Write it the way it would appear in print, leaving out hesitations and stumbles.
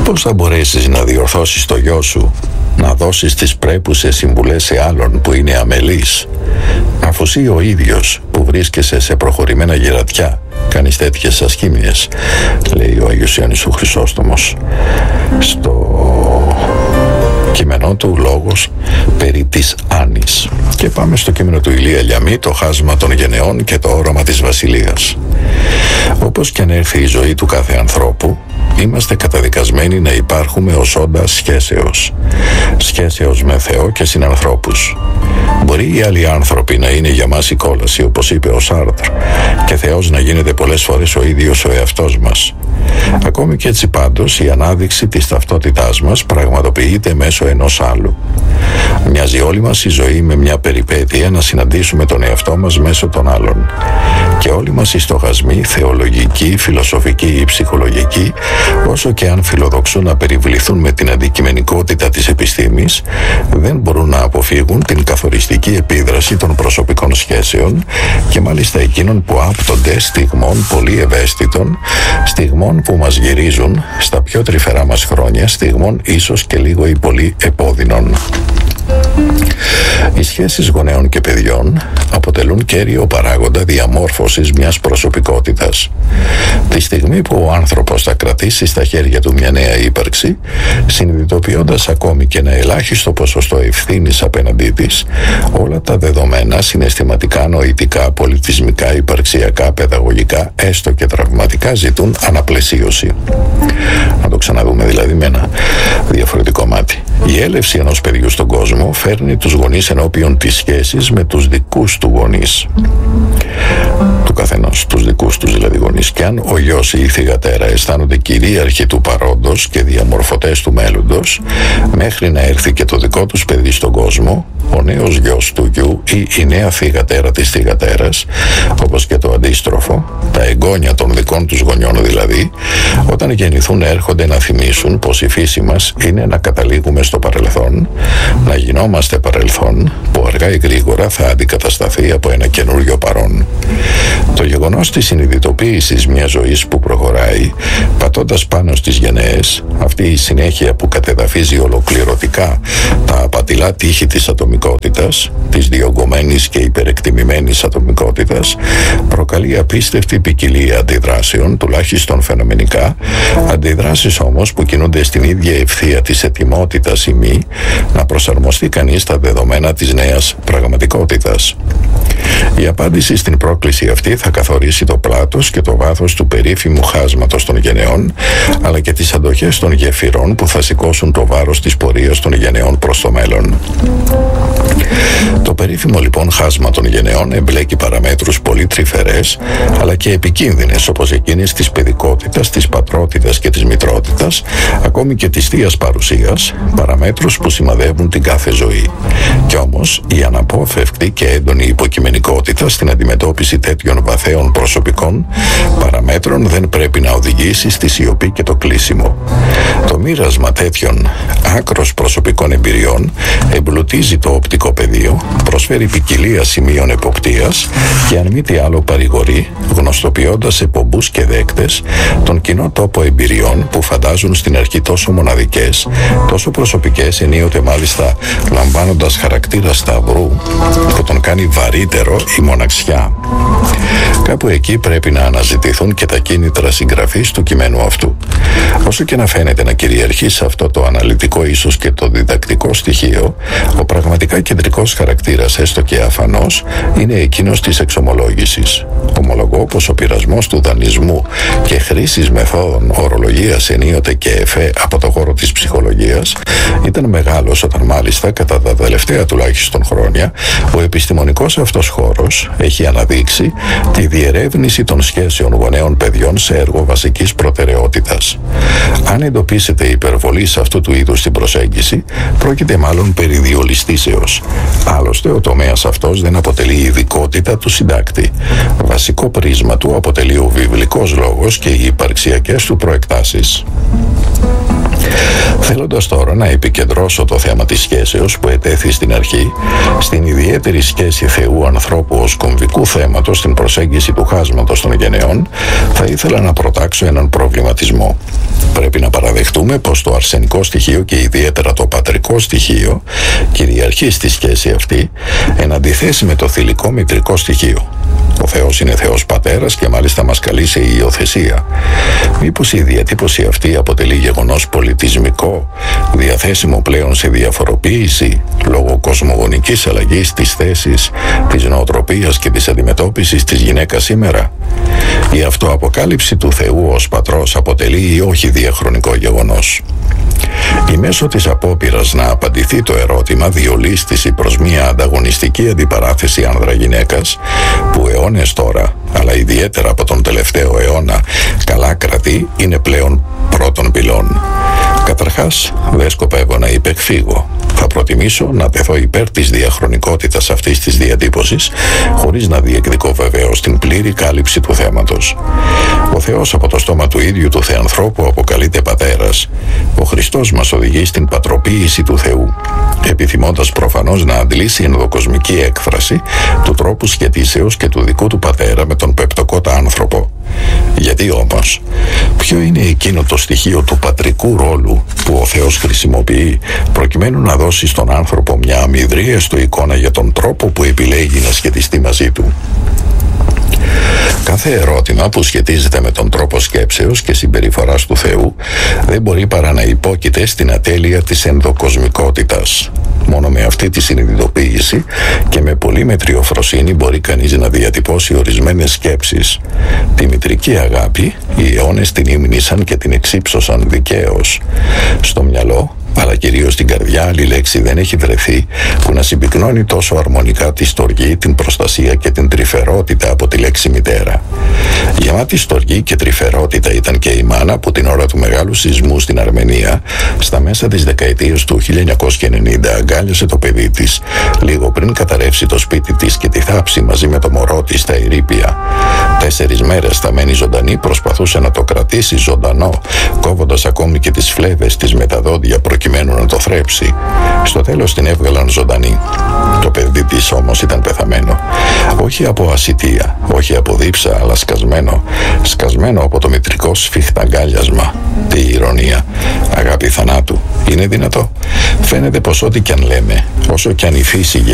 Πώς θα μπορέσεις να διορθώσεις το γιο σου, να δώσεις τις πρέπουσες συμβουλές σε άλλον που είναι αμελής, αφού εσύ ο ίδιος που βρίσκεσαι σε προχωρημένα γερατιά κάνεις τέτοιες ασχήμιες, λέει ο Άγιος Ιωάννης ο Χρυσόστομος στο κείμενό του «Λόγος περί της Άνης». Και πάμε στο κείμενο του Ηλία Λιαμή, το χάσμα των γενεών και το όραμα της βασιλείας. Όπως και αν έρθει η ζωή του κάθε ανθρώπου, είμαστε καταδικασμένοι να υπάρχουμε ως όντα σχέσεως με Θεό και συνανθρώπους. Μπορεί οι άλλοι άνθρωποι να είναι για μας η κόλαση, όπως είπε ο Σάρτρ, και Θεός να γίνεται πολλές φορές ο ίδιος ο εαυτός μας. Ακόμη και έτσι πάντως η ανάδειξη της ταυτότητάς μας πραγματοποιείται μέσω ενός άλλου. Μοιάζει όλη μας η ζωή με μια περιπέτεια να συναντήσουμε τον εαυτό μας μέσω των άλλων. Και όλοι μας οι στοχασμοί, θεολογικοί, φιλοσοφικοί ή ψυχολογικοί, όσο και αν φιλοδοξούν να περιβληθούν με την αντικειμενικότητα της επιστήμης, δεν μπορούν να αποφύγουν την καθοριστική επίδραση των προσωπικών σχέσεων και μάλιστα εκείνων που άπτονται στιγμών πολύ ευαίσθητων, στιγμών που μας γυρίζουν στα πιο τρυφερά μας χρόνια, στιγμών ίσως και λίγο ή πολύ επώδυνων. Οι σχέσεις γονέων και παιδιών αποτελούν κέριο παράγοντα διαμόρφωσης μιας προσωπικότητας. Τη στιγμή που ο άνθρωπος θα κρατήσει στα χέρια του μια νέα ύπαρξη, συνειδητοποιώντας ακόμη και ένα ελάχιστο ποσοστό ευθύνης απέναντί της, όλα τα δεδομένα συναισθηματικά, νοητικά, πολιτισμικά, υπαρξιακά, παιδαγωγικά, έστω και τραυματικά ζητούν αναπλαισίωση. Να το ξαναδούμε δηλαδή με ένα διαφορετικό μάτι. Η έλευση ενός παιδιού στον κόσμο φέρνει τους γονείς ενώπιον της σχέσης με τους δικούς του γονείς. Του καθενός, τους δικούς τους δηλαδή γονείς. Και αν ο γιος ή η θυγατέρα αισθάνονται κυρίαρχοι του παρόντος και διαμορφωτές του μέλλοντος, μέχρι να έρθει και το δικό τους παιδί στον κόσμο, ο νέος γιος του γιου ή η νέα θυγατέρα της θυγατέρας, όπως και το αντίστροφο, τα εγγόνια των δικών τους γονιών δηλαδή, όταν γεννηθούν έρχονται να θυμίσουν πως η φύση μας είναι να καταλήγουμε στο παρελθόν, να γινόμαστε παρελθόν, που αργά ή γρήγορα θα αντικατασταθεί από ένα καινούριο παρόν. Το γεγονός της συνειδητοποίησης μιας ζωής που προχωράει, πατώντας πάνω στις γενναίες, αυτή η συνέχεια που κατεδαφίζει ολοκληρωτικά τα απατηλά τείχη της ατομικότητας, της διωγγωμένης και υπερεκτιμημένης ατομικότητας, προκαλεί απίστευτη ποικιλία αντιδράσεων, τουλάχιστον φαινομενικά, αντιδράσεις όμως που κινούνται στην ίδια ευθεία της ετοιμότητας ή μη να προσαρμοστεί κανείς στα δεδομένα της νέας πραγματικότητας. Η απάντηση στην πρόκληση αυτή θα καθορίσει το πλάτος και το βάθος του περίφημου χάσματος των γενεών, αλλά και τις αντοχές των γεφυρών που θα σηκώσουν το βάρος της πορείας των γενεών προς το μέλλον. Το περίφημο λοιπόν χάσμα των γενεών εμπλέκει παραμέτρους πολύ τρυφερές, αλλά και επικίνδυνες, όπως εκείνες της παιδικότητας, της πατρότητας και της μητρότητας, ακόμη και της θείας παρουσίας, παραμέτρους που σημαδεύουν την κάθε ζωή. Κι όμως η αναπόφευκτη και έντονη υποκειμενικότητα στην αντιμετώπιση τέτοιων βαθέων προσωπικών παραμέτρων δεν πρέπει να οδηγήσει στη σιωπή και το κλείσιμο. Το μοίρασμα τέτοιων άκρος προσωπικών εμπειριών εμπλουτίζει το οπτικό πεδίο, προσφέρει ποικιλία σημείων εποπτείας και αν μη τι άλλο παρηγορεί, γνωστοποιώντας σε πομπούς και δέκτες τον κοινό τόπο εμπειριών που φαντάζουν στην αρχή τόσο μοναδικές, τόσο προσωπικές, ενίοτε μάλιστα λαμβάνοντας χαρακτήρα σταυρού που τον κάνει βαρύτερο η μοναξιά. Κάπου εκεί πρέπει να αναζητηθούν και τα κίνητρα συγγραφής του κειμένου αυτού. Όσο και να φαίνεται να κυριαρχεί σε αυτό το αναλυτικό ίσως και το διδακτικό στοιχείο, ο πραγματικά κεντρικός χαρακτήρας, έστω και αφανώς, είναι εκείνος της εξομολόγησης. Ομολογώ πως ο πειρασμός του δανεισμού και χρήσης μεθόδων ορολογίας ενίοτε και εφέ από το χώρο της ψυχολογίας ήταν μεγάλος όταν μάλιστα κατά τα τελευταία τουλάχιστον χρόνια ο επιστημονικός αυτός χώρος έχει αναδείξει τη διερεύνηση των σχέσεων γονέων παιδιών σε έργο βασικής προτεραιότητας. Αν εντοπίσετε υπερβολή σε αυτού του είδους την προσέγγιση, πρόκειται μάλλον περί διολιστήσεως. Άλλωστε, ο τομέας αυτός δεν αποτελεί ειδικότητα του συντάκτη. Βασικό πρίσμα του αποτελεί ο βιβλικός λόγος και οι υπαρξιακές του προεκτάσεις. Θέλοντας τώρα να επικεντρώσω το θέμα της σχέσεως που ετέθη στην αρχή στην ιδιαίτερη σχέση Θεού ανθρώπου ως κομβικού θέματος στην προσέγγιση του χάσματος των γενεών, θα ήθελα να προτάξω έναν προβληματισμό. πρέπει να παραδεχτούμε πως το αρσενικό στοιχείο και ιδιαίτερα το πατρικό στοιχείο κυριαρχεί στη σχέση αυτή εν αντιθέσει με το θηλυκό μητρικό στοιχείο. Ο Θεός είναι Θεός Πατέρας και μάλιστα μας καλεί σε υιοθεσία. Μήπως η διατύπωση αυτή αποτελεί γεγονός πολιτισμικό, διαθέσιμο πλέον σε διαφοροποίηση λόγω κοσμογονικής αλλαγής της θέσης, της νοοτροπίας και της αντιμετώπισης της γυναίκας σήμερα? Η αυτοαποκάλυψη του Θεού ως πατρός αποτελεί ή όχι διαχρονικό γεγονός? Η μέσω της απόπειρας να απαντηθεί το ερώτημα διολίστηση προς μια ανταγωνιστική αντιπαράθεση άνδρα-γυναίκας που αιώνες τώρα, αλλά ιδιαίτερα από τον τελευταίο αιώνα, καλά κρατεί, είναι πλέον πρώτων πυλών. Καταρχάς, δεν σκοπεύω να υπεκφύγω. Θα προτιμήσω να τεθώ υπέρ της διαχρονικότητας αυτής της διατύπωσης, χωρίς να διεκδικώ βεβαίως την πλήρη κάλυψη του θέματος. Ο Θεός από το στόμα του ίδιου του Θεανθρώπου αποκαλείται Πατέρας. Ο Χριστός μας οδηγεί στην πατροποίηση του Θεού, επιθυμώντας προφανώς να αντλήσει ενδοκοσμική έκφραση του τρόπου σχετίσεως και του δικού του Πατέρα με τον πεπτοκότα άνθρωπο. Γιατί όμως, ποιο είναι εκείνο το στοιχείο του πατρικού ρόλου που ο Θεός χρησιμοποιεί προκειμένου να δώσει στον άνθρωπο μια αμυδρή έστω εικόνα για τον τρόπο που επιλέγει να σχετιστεί μαζί του? Κάθε ερώτημα που σχετίζεται με τον τρόπο σκέψεως και συμπεριφοράς του Θεού δεν μπορεί παρά να υπόκειται στην ατέλεια της ενδοκοσμικότητας. Μόνο με αυτή τη συνειδητοποίηση και με πολύ μετριοφροσύνη μπορεί κανείς να διατυπώσει ορισμένες σκέψεις. Τη μητρική αγάπη οι αιώνες την ύμνησαν και την εξύψωσαν δικαίως. Στο μυαλό, αλλά κυρίως στην καρδιά, άλλη λέξη δεν έχει βρεθεί που να συμπυκνώνει τόσο αρμονικά τη στοργή, την προστασία και την τρυφερότητα από τη λέξη μητέρα. Γεμάτη στοργή και τρυφερότητα ήταν και η μάνα που την ώρα του μεγάλου σεισμού στην Αρμενία, στα μέσα της δεκαετίας του 1990, αγκάλιασε το παιδί της, λίγο πριν καταρρεύσει το σπίτι της και τη θάψει μαζί με το μωρό της στα ερείπια. 4 μέρες σταμένη ζωντανή προσπαθούσε να το κρατήσει ζωντανό, κόβοντας ακόμη και τις φλέβες της με τα δόντια προκειμένου να το θρέψει. Στο τέλος την έβγαλαν ζωντανή. Το παιδί της όμως ήταν πεθαμένο. Όχι από ασιτεία, όχι από δίψα, αλλά σκασμένο από το μητρικό σφιχταγκάλιασμα. Τι ηρωνία! Αγάπη θανάτου. Είναι δυνατό? Φαίνεται πως ό,τι κι αν λέμε, όσο κι αν η φύση